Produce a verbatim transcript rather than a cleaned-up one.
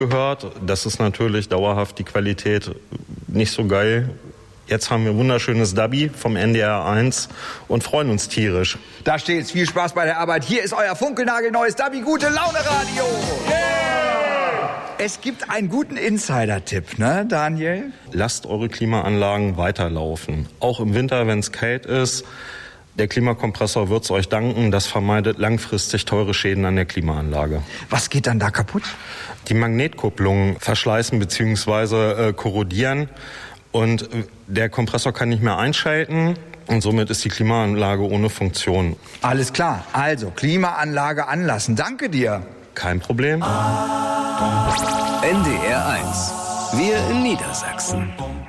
gehört. Das ist natürlich dauerhaft die Qualität nicht so geil. Jetzt haben wir ein wunderschönes Dabi vom N D R eins und freuen uns tierisch. Da steht's. Viel Spaß bei der Arbeit. Hier ist euer funkelnagelneues Dabi Gute Laune Radio. Yeah! Es gibt einen guten Insider-Tipp, ne, Daniel? Lasst eure Klimaanlagen weiterlaufen. Auch im Winter, wenn es kalt ist. Der Klimakompressor wird es euch danken. Das vermeidet langfristig teure Schäden an der Klimaanlage. Was geht dann da kaputt? Die Magnetkupplungen verschleißen bzw. Äh, korrodieren. Und der Kompressor kann nicht mehr einschalten. Und somit ist die Klimaanlage ohne Funktion. Alles klar. Also, Klimaanlage anlassen. Danke dir. Kein Problem. N D R eins. Wir in Niedersachsen.